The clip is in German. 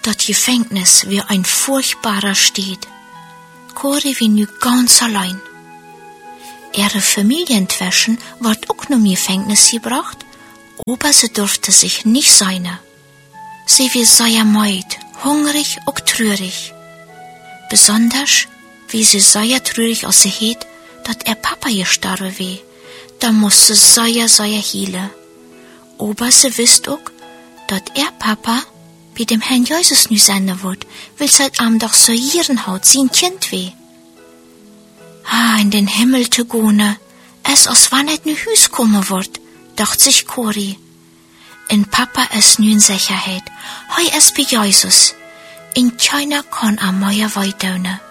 dat Gefängnis wie ein furchtbarer steht. Cori wie nu ganz allein. Ihre Familientwäschen ward auch nur im Gefängnis gebracht, aber sie durfte sich nicht seine. Sie wie sehr meid, hungrig und traurig. Besonders, wie sie sehr traurig aus sie het, dat Papa gestorben weh, da musste sehr hielen. Aber sie wisst auch, dat Papa bei dem Herrn Jesus nu sein wird, weil seit am doch so ihren Haut sein Kind weh. In den Himmel zu gehen, es als wann et nu Hüs kommen wird, dacht sich Cori. In Papa es nu in Sicherheit, hei es bei Jesus, in keiner kann am Meier weitdaunen.